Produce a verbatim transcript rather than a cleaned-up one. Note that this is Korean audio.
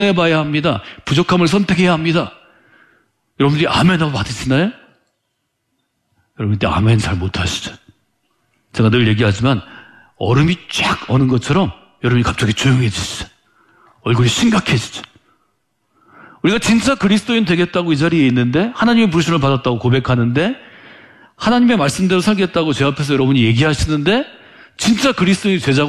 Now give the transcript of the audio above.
해봐야 합니다. 부족함을 선택해야 합니다. 여러분들이 아멘 하고 받으시나요? 여러분들 아멘 잘 못하시죠? 제가 늘 얘기하지만 얼음이 쫙 어는 것처럼 여러분이 갑자기 조용해지시죠. 얼굴이 심각해지죠. 우리가 진짜 그리스도인 되겠다고 이 자리에 있는데 하나님의 부르심을 받았다고 고백하는데 하나님의 말씀대로 살겠다고 제 앞에서 여러분이 얘기하시는데 진짜 그리스도인이 되자고